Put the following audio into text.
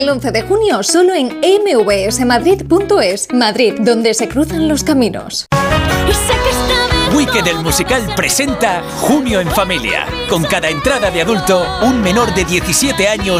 El 11 de junio solo en mvsmadrid.es. Madrid, donde se cruzan los caminos. Wicked el musical presenta Junio en Familia. Con cada entrada de adulto, un menor de 17 años